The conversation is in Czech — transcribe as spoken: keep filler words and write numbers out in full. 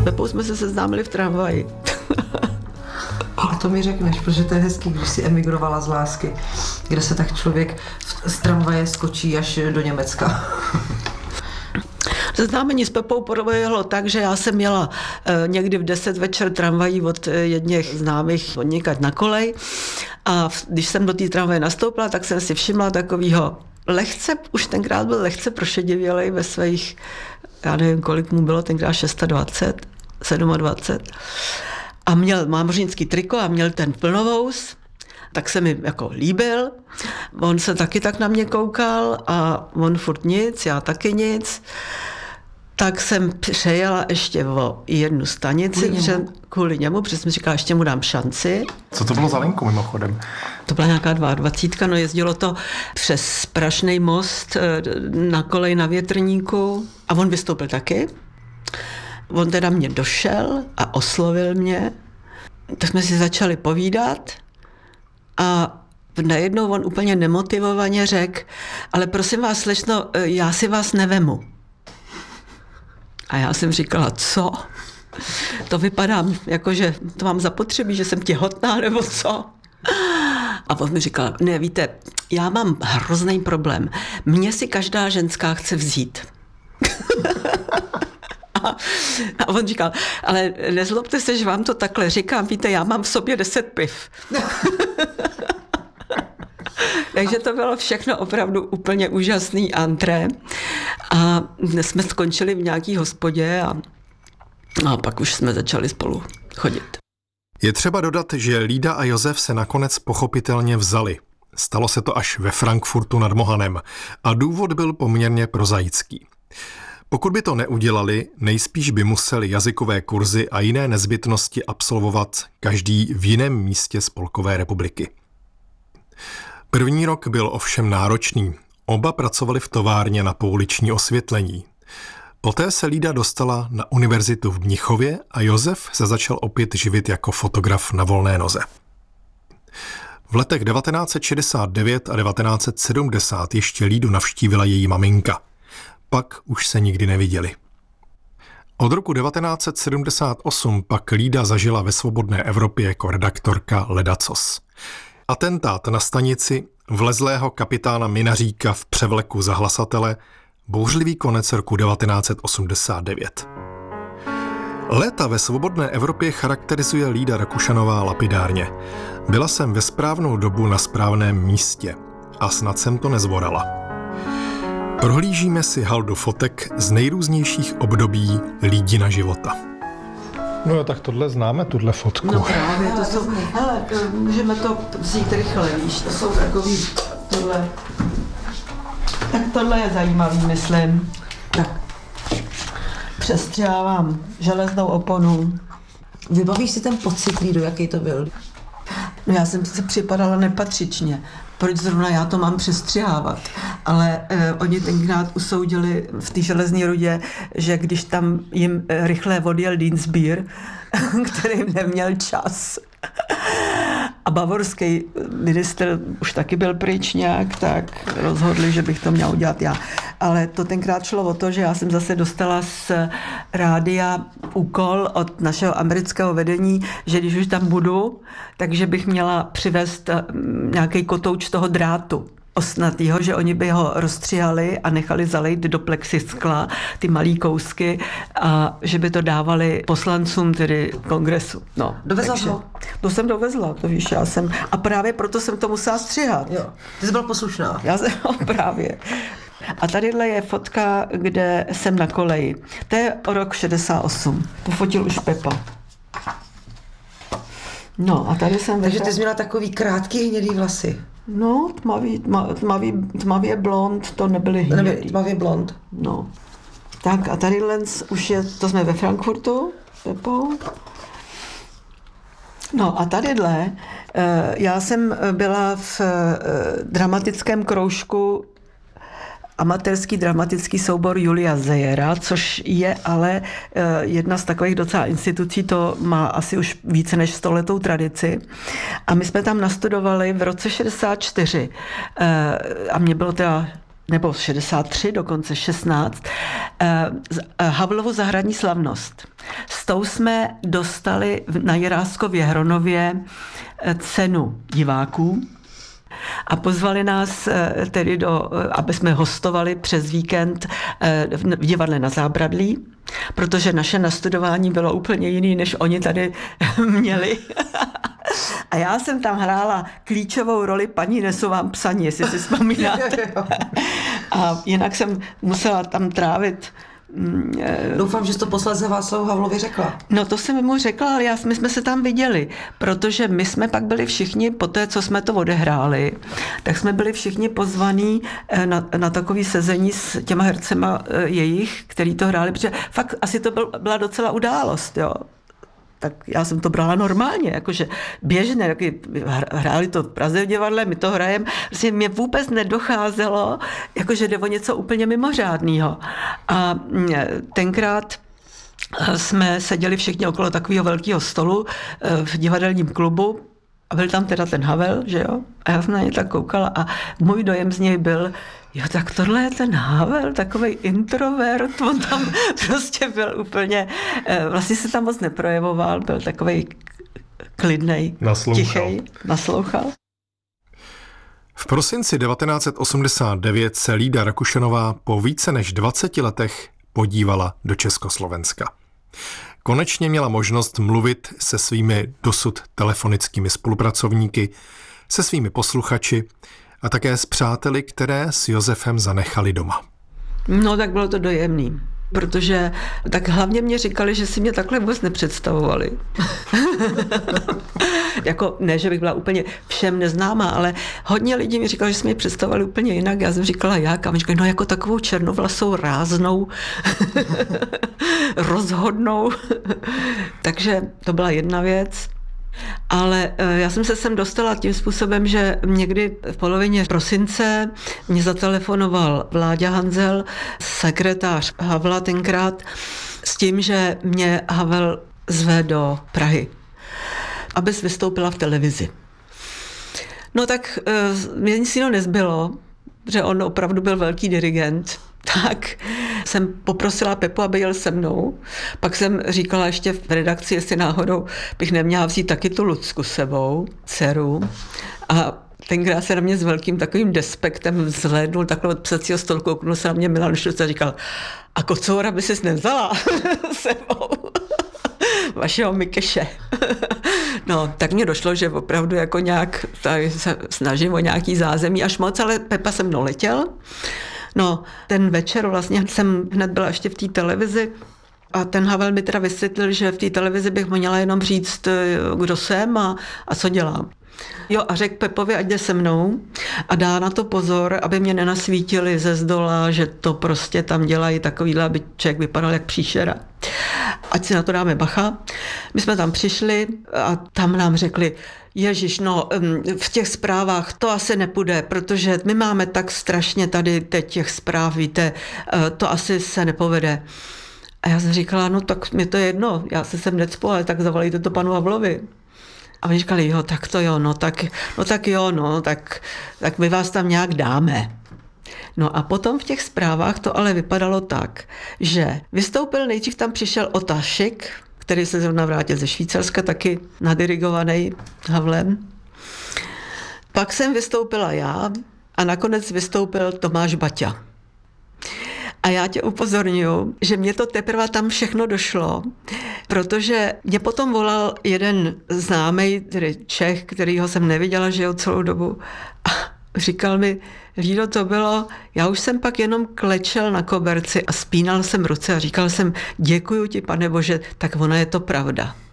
Pepou jsme se seznámili v tramvaji. A to mi řekneš, protože to je hezký, když jsi emigrovala z lásky, kde se tak člověk z tramvaje skočí až do Německa. Seznámení s Pepou proběhlo tak, že já jsem měla e, někdy v deset večer tramvají od e, jedněch známých odněkat na kolej a v, když jsem do té tramvaje nastoupila, tak jsem si všimla takovýho lehce, už tenkrát byl lehce prošedivělej ve svých, já nevím, kolik mu bylo, tenkrát dvacet šest, dvacet sedm. A měl mámořínský triko a měl ten plnovous, tak se mi jako líbil. On se taky tak na mě koukal a on furt nic, já taky nic. Tak jsem přejela ještě o jednu stanici kvůli němu, kvůli němu protože jsem říkala, ještě mu dám šanci. Co to bylo za linku mimochodem? To byla nějaká dvacet dva, no jezdilo to přes Prašnej most na kolej na Větrníku a on vystoupil taky. On teda mě došel a oslovil mě, tak jsme si začali povídat a najednou on úplně nemotivovaně řekl, ale prosím vás, slečno, já si vás nevemu. A já jsem říkala, co? To vypadá, jako že to mám zapotřebí, že jsem těhotná, nebo co? A on mi říkal, ne, víte, já mám hrozný problém. Mně si každá ženská chce vzít. A on říkal, ale nezlobte se, že vám to takhle říkám, víte, já mám v sobě deset piv. Takže to bylo všechno opravdu úplně úžasný antré. A jsme skončili v nějaký hospodě a, a pak už jsme začali spolu chodit. Je třeba dodat, že Lída a Josef se nakonec pochopitelně vzali. Stalo se to až ve Frankfurtu nad Mohanem a důvod byl poměrně prozaický. Pokud by to neudělali, nejspíš by museli jazykové kurzy a jiné nezbytnosti absolvovat každý v jiném místě Spolkové republiky. První rok byl ovšem náročný. Oba pracovali v továrně na pouliční osvětlení. Poté se Lída dostala na univerzitu v Mnichově a Josef se začal opět živit jako fotograf na volné noze. V letech devatenáct set šedesát devět a devatenáct set sedmdesát ještě Lídu navštívila její maminka. Pak už se nikdy neviděli. Od roku devatenáct set sedmdesát osm pak Lída zažila ve svobodné Evropě jako redaktorka ledacos. Atentát na stanici, vlezlého kapitána Minaříka v převleku za hlasatele, bouřlivý konec roku devatenáct set osmdesát devět. Léta ve svobodné Evropě charakterizuje Lída Rakušanová lapidárně. Byla jsem ve správnou dobu na správném místě a snad jsem to nezvorala. Prohlížíme si haldu fotek z nejrůznějších období Lídina života. No jo, tak tohle známe, tuhle fotku. No právě, to jsou, hele, můžeme to vzít rychle, víš, to jsou takový, tohle, tak tohle je zajímavý, myslím. Tak, přestřelávám železnou oponu. Vybavíš si ten pocit, Lído, jaký to byl? No já jsem se připadala nepatřičně. Proč zrovna já to mám přestřihávat? Ale eh, oni tenkrát usoudili v té Železné Rudě, že když tam jim eh, rychle odjel Dienstbier, který neměl čas, a bavorský ministr už taky byl pryč nějak, tak rozhodli, že bych to měla udělat já. Ale to tenkrát šlo o to, že já jsem zase dostala z rádia úkol od našeho amerického vedení, že když už tam budu, takže bych měla přivést nějaký kotouč toho drátu osnatýho, že oni by ho rozstřihali a nechali zalejt do plexiskla ty malý kousky a že by to dávali poslancům tedy kongresu. No, dovezla to? To jsem dovezla, to víš, já jsem, a právě proto jsem to musela střihat. Jo, ty jsi byla poslušná. Já jsem, no, právě. A tadyhle je fotka, kde jsem na koleji. To je o rok šedesát osm. To fotil už Pepa. No a tady jsem... Takže ty jsi měla takový krátký hnědý vlasy. No, tmavý, tma, tmavý, tmavě blond, to nebyly hnědý. Tmavě blond. No. Tak a tadyhle už je, to jsme ve Frankfurtu, Pepou. No a tadyhle, já jsem byla v dramatickém kroužku amatérský dramatický soubor Julia Zejera, což je ale jedna z takových docela institucí, to má asi už více než stoletou tradici. A my jsme tam nastudovali v roce šedesát čtyři a mě bylo teda nebo šedesát tři, dokonce šestnáct, Havlovu zahradní slavnost. S tou jsme dostali na Jiráskově Hronově cenu diváků a pozvali nás tedy, do, aby jsme hostovali přes víkend v divadle Na Zábradlí, protože naše nastudování bylo úplně jiný, než oni tady měli. A já jsem tam hrála klíčovou roli paní Nesu vám psaní, jestli si vzpomínáte. A jinak jsem musela tam trávit. Doufám, že jsi to posledně Václavu Havlovi řekla. No to jsem mu řekla, ale já, my jsme se tam viděli, protože my jsme pak byli všichni, po té, co jsme to odehráli, tak jsme byli všichni pozvaní na, na takový sezení s těma hercema jejich, který to hráli, protože fakt asi to byl, byla docela událost, jo. Tak já jsem to brala normálně, jakože běžně, taky hráli to v Praze v divadle, my to hrajeme, vlastně mě vůbec nedocházelo, jakože jde o něco úplně mimořádného. A tenkrát jsme seděli všichni okolo takového velkého stolu v divadelním klubu a byl tam teda ten Havel, že jo? A já jsem na ně tak koukala a můj dojem z něj byl, jo, tak tohle je ten Havel, takovej introvert, on tam prostě byl úplně, vlastně se tam moc neprojevoval, byl takovej klidnej, tichej, naslouchal. V prosinci devatenáct set osmdesát devět se Lída Rakušanová po více než dvaceti letech podívala do Československa. Konečně měla možnost mluvit se svými dosud telefonickými spolupracovníky, se svými posluchači a také s přáteli, které s Josefem zanechali doma. No tak bylo to dojemný, protože tak hlavně mě říkali, že si mě takhle vůbec nepředstavovali. Jako ne, že bych byla úplně všem neznámá, ale hodně lidí mi říkalo, že si mě představovali úplně jinak. Já jsem říkala, jak? A mi říkali, no jako takovou černovlasou, ráznou, rozhodnou. Takže to byla jedna věc. Ale já jsem se sem dostala tím způsobem, že někdy v polovině prosince mě zatelefonoval Vláďa Hanzel, sekretář Havla tenkrát, s tím, že mě Havel zve do Prahy, abys vystoupila v televizi. No tak mě nic jiného nezbylo, že on opravdu byl velký dirigent, tak jsem poprosila Pepu, aby jel se mnou. Pak jsem říkala ještě v redakci, jestli náhodou bych neměla vzít taky tu Lucku s sebou, dceru. A tenkrát se na mě s velkým takovým despektem zhlédnul takhle od psacího stolu, kouknul se na mě Milan Štuc a říkal, a kocoura by ses nevzala sebou. Vašeho Mikeše. No, tak mě došlo, že opravdu jako nějak tady se snažím o nějaký zázemí až moc, ale Pepa se mnou letěl. No, ten večer vlastně jsem hned byla ještě v té televizi a ten Havel mi teda vysvětlil, že v té televizi bych měla jenom říct, kdo jsem a, a co dělám. Jo, a řekl Pepovi, ať jde se mnou a dá na to pozor, aby mě nenasvítili ze zdola, že to prostě tam dělají takovýhle, aby člověk vypadal jak příšera. Ať si na to dáme bacha. My jsme tam přišli a tam nám řekli, Ježiš, no v těch zprávách to asi nepůjde, protože my máme tak strašně tady teď těch zpráv, víte, to asi se nepovede. A já jsem říkala, no tak mi to je jedno, já se sem necpu, ale tak zavolejte to panu Havlovi. A oni říkali, jo, tak to jo, no tak, no tak jo, no, tak, tak my vás tam nějak dáme. No a potom v těch zprávách to ale vypadalo tak, že vystoupil, nejdřív tam přišel Otašek, který se zrovna vrátil ze Švýcarska, taky nadirigovaný Havlem. Pak jsem vystoupila já a nakonec vystoupil Tomáš Baťa. A já tě upozorňuji, že mě to teprve tam všechno došlo, protože mě potom volal jeden známej, tedy Čech, kterýho jsem neviděla, že jo, celou dobu. A říkal mi, Lído, to bylo, já už jsem pak jenom klečel na koberci a spínal jsem ruce a říkal jsem, děkuju ti, Pane Bože, tak ona je to pravda.